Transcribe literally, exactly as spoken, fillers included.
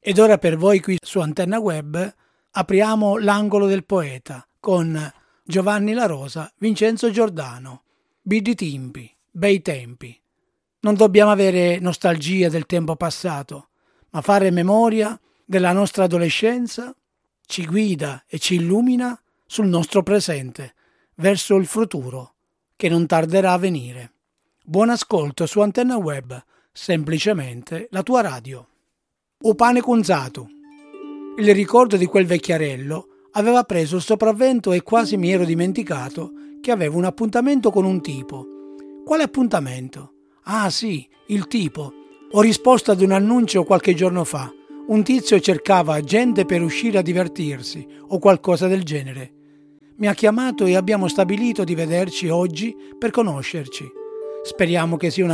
Ed ora per voi qui su Antenna Web apriamo l'angolo del poeta con Giovanni La Rosa, Vincenzo Giordano. Bidi Timpi, bei tempi. Non dobbiamo avere nostalgia del tempo passato, ma fare memoria della nostra adolescenza ci guida e ci illumina sul nostro presente, verso il futuro che non tarderà a venire. Buon ascolto su Antenna Web, semplicemente la tua radio. O pane cunzato. Il ricordo di quel vecchiarello aveva preso il sopravvento e quasi mi ero dimenticato che avevo un appuntamento con un tipo. Quale appuntamento? Ah sì, il tipo. Ho risposto ad un annuncio qualche giorno fa. Un tizio cercava gente per uscire a divertirsi o qualcosa del genere. Mi ha chiamato e abbiamo stabilito di vederci oggi per conoscerci. Speriamo che sia una